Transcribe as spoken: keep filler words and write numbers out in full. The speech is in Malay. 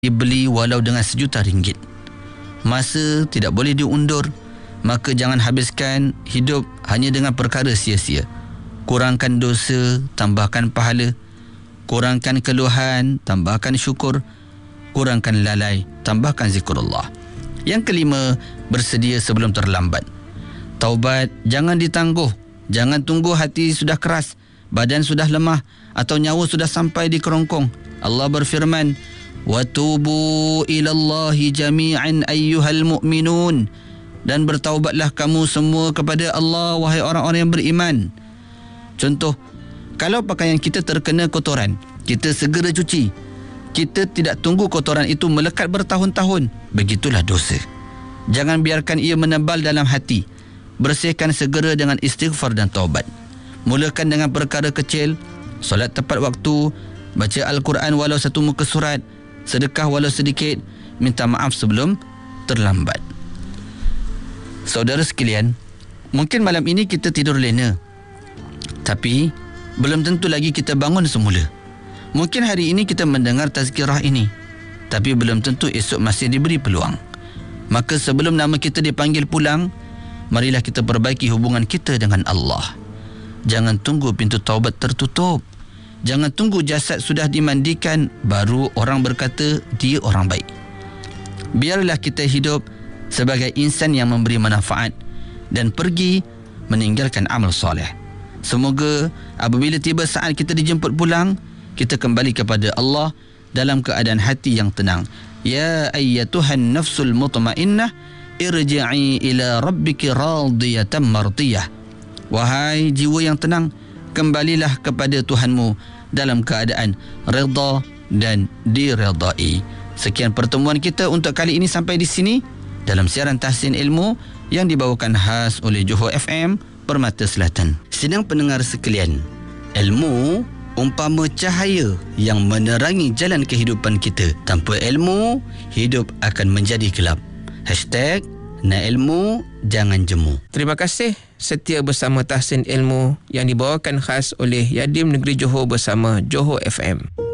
dibeli walau dengan sejuta ringgit. Masa tidak boleh diundur, maka jangan habiskan hidup hanya dengan perkara sia-sia. Kurangkan dosa, tambahkan pahala. Kurangkan keluhan, tambahkan syukur. Kurangkan lalai, tambahkan zikrullah. Yang kelima, bersedia sebelum terlambat. Taubat jangan ditangguh. Jangan tunggu hati sudah keras, badan sudah lemah atau nyawa sudah sampai di kerongkong. Allah berfirman, "Watubu ilallahi jami'an ayyuhal mu'minun." Dan bertaubatlah kamu semua kepada Allah, wahai orang-orang yang beriman. Contoh, kalau pakaian kita terkena kotoran, kita segera cuci. Kita tidak tunggu kotoran itu melekat bertahun-tahun. Begitulah dosa. Jangan biarkan ia menebal dalam hati. Bersihkan segera dengan istighfar dan taubat. Mulakan dengan perkara kecil, solat tepat waktu, baca Al-Quran walau satu muka surat, sedekah walau sedikit, minta maaf sebelum terlambat. Saudara sekalian, mungkin malam ini kita tidur lena, tapi belum tentu lagi kita bangun semula. Mungkin hari ini kita mendengar tazkirah ini, tapi belum tentu esok masih diberi peluang. Maka sebelum nama kita dipanggil pulang, marilah kita perbaiki hubungan kita dengan Allah. Jangan tunggu pintu taubat tertutup. Jangan tunggu jasad sudah dimandikan baru orang berkata dia orang baik. Biarlah kita hidup sebagai insan yang memberi manfaat dan pergi meninggalkan amal soleh. Semoga apabila tiba saat kita dijemput pulang, kita kembali kepada Allah dalam keadaan hati yang tenang. Ya ayyatuhan nafsul mutmainnah, irji'i ila rabbiki radiyatan mardiyah. Wahai jiwa yang tenang, kembalilah kepada Tuhanmu dalam keadaan redha dan diredai. Sekian pertemuan kita untuk kali ini sampai di sini dalam siaran Tahsin Ilmu yang dibawakan khas oleh Johor F M Permata Selatan. Sidang pendengar sekalian, ilmu umpama cahaya yang menerangi jalan kehidupan kita. Tanpa ilmu, hidup akan menjadi gelap. Hashtag nak ilmu, jangan jemu. Terima kasih setia bersama Tahsin Ilmu yang dibawakan khas oleh Yadim Negeri Johor bersama Johor F M.